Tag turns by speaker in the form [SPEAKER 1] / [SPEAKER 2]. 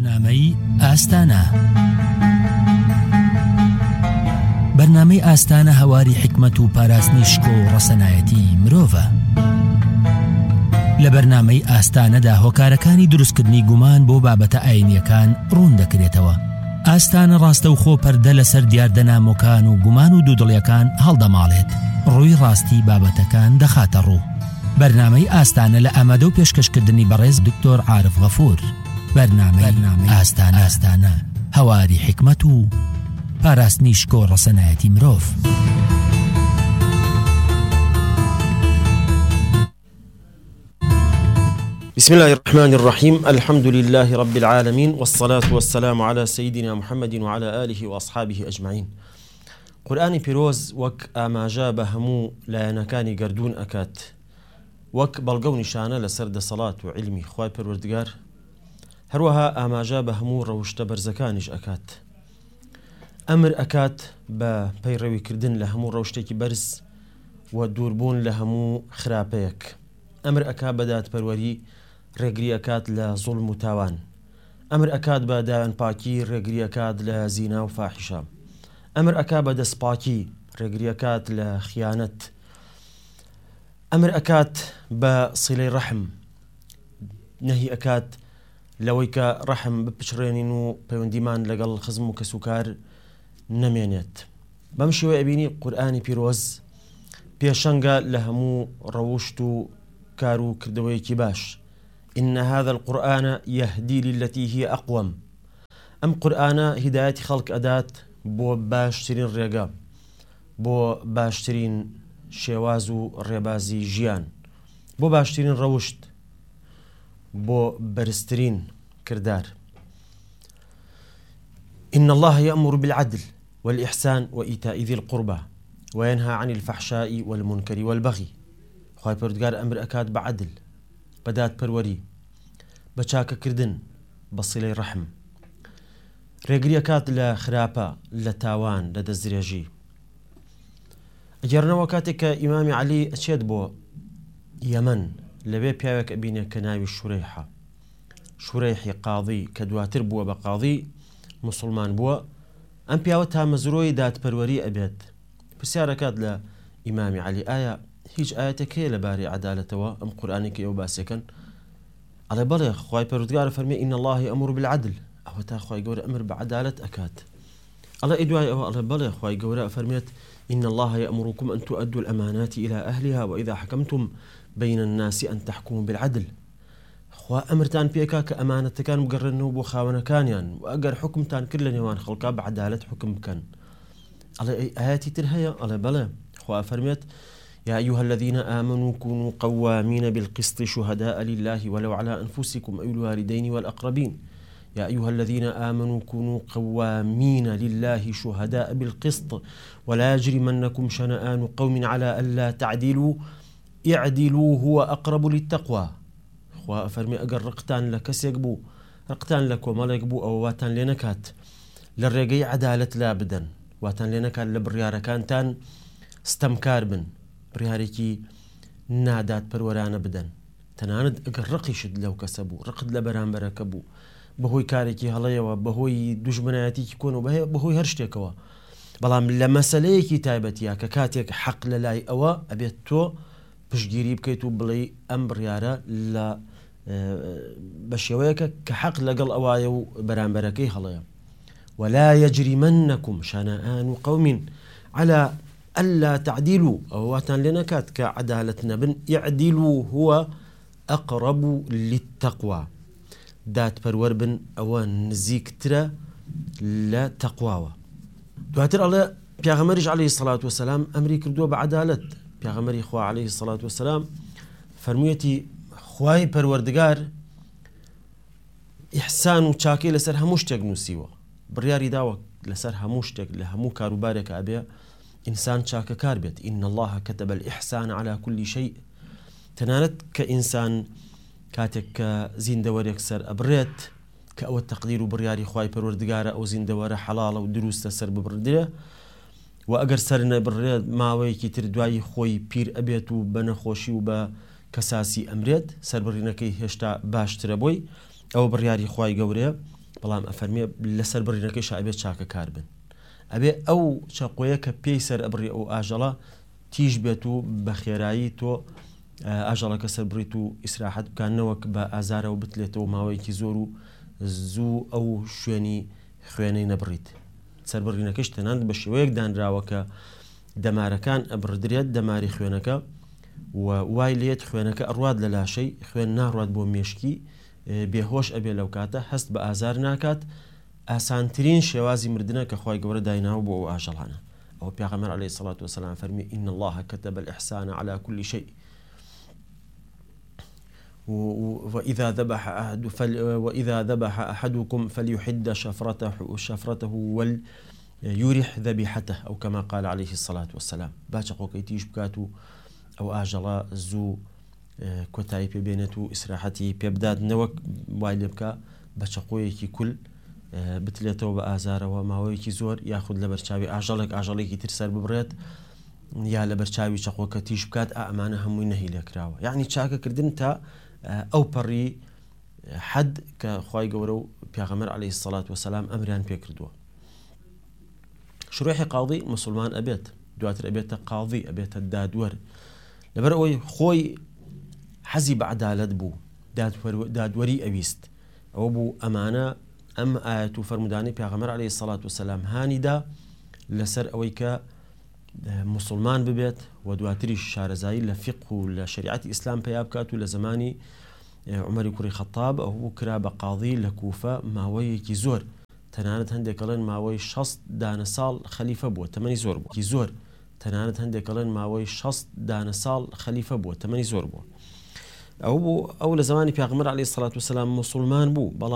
[SPEAKER 1] بەرنامەی ئاستانە. بەرنامەی ئاستانە هەواری حکمت و پاراستنی شکۆ و ڕەسەنایەتی مرۆڤە. لە بەرنامەی ئاستانەدا هۆکارەکانی دروستکردنی گومان بۆ بابەتە ئاینیەکان ڕوون دەکرێتەوە. ئاستانە ڕاستە و خۆ پەردە لەسەر دیاردەنامۆکان و گومان و دوودڵیەکان هەڵدەماڵێت، ڕووی ڕاستی بابەتەکان دەخاتە ڕوو. بەرنامەی ئاستانە لە ئامادە و پێشکەشکردنی بەڕێز دکتۆر عارف غەفور. بەرنامەی ئاستانە هەواری حکمت و پاراستنی شکۆ ڕەسەنایەتی مرۆڤ.
[SPEAKER 2] بسم الله الرحمن الرحيم. الحمد لله رب العالمين، والصلاة والسلام على سيدنا محمد وعلى آله وأصحابه أجمعين. قرآن پیروز وك آماجا بهمو لایەنەکانی گردون ئەکات، وەک بەڵگە و نیشانە لەسەر دەسەڵات و علمی خوای پەروەردگار، هەروەها ئاماژە بە هەموو ڕەوشتە بەرزەکانیش ئەکات. ئەمر ئەکات بە پەیڕەویکردن لە هەموو ڕەوشتێکی بەرز و دووربوون لە هەموو خراپەیەک. ئەمر ئەکات بە دادپەروەری، ڕێگری ئەکات لە زوڵم و تاوان. ئەمر ئەکات بە داوێنپاکی، ڕێگری ئەکات لە زینا و فاحیشە. ئەمر ئەکات بە دەستپاکی، ڕێگری ئەکات لە خیانەت. ئەمر ئەکات بە سیلەی ڕەحم، نەهی ئەکات لەوەی کە ڕەحم بپچڕێنین و پەیوەندیمان لەگەڵ خزم و کەسوکار نەمێنێت. بەم شێوەیە ئەبینی قورئانی پیرۆز پێشەنگە لە هەموو ڕەوشت و کار و کردەوەیەکی باش. إن هذا القرآن يهدي للتي هي أقوم. أم قرآن هداية خلق أدات بو باشترين ڕێگە، بۆ باشترین شێواز و ڕێبازی ژیان، بۆ باشترین ڕەوشت، بۆ بەرزترین کردار. إن الله يأمر بالعدل والإحسان وإيتاء ذي القربى وينهى عن الفحشاء والمنكر والبغي. خوای پەروەردگار ئەمر ئەکات بە عەدل، بە دادپەروەری، بە چاکەکردن، بە سیلەی ڕەحم. ڕێگری ئەکات لە خراپە، لە تاوان، لە دەستدرێژی. ئەگەرنەوە کاتێک کە ئیمامی عەلی ئەچێت بۆ یەمەن، لەبێ پیاوێک ئەبینێت کە ناوی شوڕەیحە، شوڕەیحی قاضی، کە دواتر بووە بە قاضی، موسڵمان بووە. ئەم پیاوە تامەزرۆی دادپەروەری ئەبێت. پرسیارەکات لە ئیمامی عەلی، ئایا هیچ ئاەتێک هەیە لەبارەی عەدالەتەوە ئەم قورئانێکی ئێوە باسیەکەن؟ ئەڵێ بەڵێ، خوای پەروەردگار فەرمێ إن الله يأمر بالعدل. ئەوە تا خوای گەورە ئەمر بە عەدالەت ئەکات. ئەڵێ ئیدوای ئەوە، ئەڵێ بەڵێ، خوای گەورە فەرمێت إن الله يأمركم أن تؤدوا الأمانات إلى أهلها وإذا حكمتم بين الناس أن تحكموا بالعدل. خوا ئەمرتان پێکا کە ئەمانەتەکان بگەڕێنەوە بۆ خاوەنەکانیان، و ئەگەر حکمتان کرد لە نێوان خەڵکا بە عەدالەت حکم بکەن. ئەڵێ ئاەتی تر هەیە؟ ئەڵێ بەڵێ، خوا فەرمێت يا أيها الذين آمنوا كونوا قوامين بالقسط شهداء لله ولو على أنفسكم أو الوالدين والأقربين. يا أيها الذين آمنوا كونوا قوامين لله شهداء بالقسط ولا يجرمنكم شنآن قوم على ألا تعدلوا اعدلوا هو أقرب للتقوى. خوا فرمي أجر رقتان لكسيك بو، رقتان لكم مالك بو، أو واتان لنكات للرقي عدالة لا بدن، واتان لنكات لبريارة كانتان استمكار بن، برياريكي نادات پەروەرانە بدەن. تەنانەت ئەگەر ڕقیشت لەو کەسە بوو، ڕقت لە بەرامبەرەکە بوو، بەهۆی کارێکی هەڵەیەوە، بەهۆی دوژمنایەتێکی کۆن و بەهۆی هەر شتێکەوە. بەڵام لە مەسەلەیەکی تایبەتیە کە کاتێک حەق لە لای ئەوە ئەبێت تۆ پشتگیری بکەیت و بڵێ ئەم بڕیارە لە بە شێوەیەکە کە حەق لەگەڵ ئەوایە و بەرامبەرەکەی هەڵەیە. ولا يجرمنكم شنآن قوم على ألا تعدلوا، أو واتان لنكات كعدالة نبن، يعدلوا هو أقرب للتقوى. دات پەروەر بن، ئەوە نزیکترە لە تەقواوە. دواتر ئەڵێ پیاغەمبەریش عەلەیهی سەڵات وەسەلام ئەمری کردووە بە عەدالەت. پیاغەمبەری خوا عەلەیهی سەڵات وەسەلام فەرموویەتی خوای پەروەردگار ئیحسان و چاکەی لەسەر هەموو شتێک نووسیوە، بڕیاری داوە لەسەر هەموو شتێک، لە هەموو کاروبارێک ئەبێ ئینسان چاکە کار بێت. إن الله كتب الإحسان على كل شيء. تەنانەت کە ئینسان کاتێک کە زیندەوەرێک سەر ئەبرێت کە ئەوە تەقدیر و بڕیاری خوای پەروەردگارە، ئەو زیندەوەرە حەڵاڵە و دروستە سەر ببڕدرێ، و ئەگەر سەر نەبڕێت ماوەیەکی تر دوایی خۆی پیر ئەبێت و بە نەخۆشی و بە کەساسی ئەمرێت، سەربڕینەکەی هێشتا باشترە بۆی، ئەو بڕیاری خوای گەورەیە. بەڵام ئەفەرمێ لەسەر بڕینەکەیش ئەبێت چاکە کار بن، ئەبێ ئەو چەقۆیە کە پێی سەر ئەبڕی ئەو ئاژەڵە تیژ بێت و بە خێرایی تۆ ئاژەڵەکە سەر بڕیت و ئیسراحەت بکانەوەک بە ئازارەوە بتلێتەوە ماوەیەکی زۆر و زوو ئەو خوێنەی نەبڕیت. سەربڕینەکەش تەنانەت بە شێوەیەک دانراوە کە دەمارەکان ئەبڕدرێت دەماری خوێنەکە و وای لێت خوێنەکە ئەڕوات لە لاشەی خوێن ناڕوات بۆ مێشکی بێهۆش ئەبێ لەو کاتە هەست بە ئازار ناکات. ئاسانترین شێوازی مردنە کە خوای گەورە دایناوە بۆ ئەو ئاژەڵانە. ئەو پێغەمبەر عەلەیهی سەڵات وسەلام فەرمی إن الله كتب الإحسان على كل شيء وإذا ذبح أحدكم فليحد شفرته وليرح ذبيحته أو كما قال عليه الصلاة والسلام. باچقۆ کەیتیش بکاتو ئەو ئاژەڵە زوو کۆتایی پێبێنێت و ئیسراحەتی پێبدات نەوەک وای لێ بکە بە چەقۆیەکی کول بتلێتەوە بە ئازارەوە ماوەیەکی زۆر یاخود لە بەرچاوی ئاژەڵێکی تر سەر ببڕێت یا لە بەرچاوی چەقۆکە تیژ بکات ئەمانە هەمووی نەهی لێکراوە. یعنی چاکەکردن تا ئەو پەڕی حەد کە خوای گەورە و پێغەمبەر عەلەیهی سەڵات وسەلام ئەمریان پێ کردووە. شروحی قاضی مسلمان ئەبێت، دواتر ئەبێتە قاضی، ئەبێتە دادوەر، لەبەر ئەوەی خۆی حەزی بە عەدالەت بوو، دادوەری ئەویست. ئەوە بوو ئەمانە ئەم ئایەت و فەرمودانی پێغەمبەر عەلەیهی سەڵات وسەلام هانیدا لەسەر ئەوەی کە مسلمان ببێت و دواتریش شارەزایی لە فقه و لە شریعەتی ئیسلام پێیا بکات و لە زمانی عومەری کوڕی خەتاب ئەو کرا بە قاضی لە کوفە ماوەیەکی زۆر، تەنانەت هەندێک ئەڵێن ماوەی 60 دانە ساڵ خەلیفە بووە، تەمەنی زۆر بوو زۆر، تەنانەت هەندێک ئەڵێن ماوەی 60 دانە ساڵ خەلیفە بووە، تەمەنی زۆر بووە. ئەو لە زمانی پێغەمبەر عەلەیهی سەڵات وسەلام مسلمان بوو.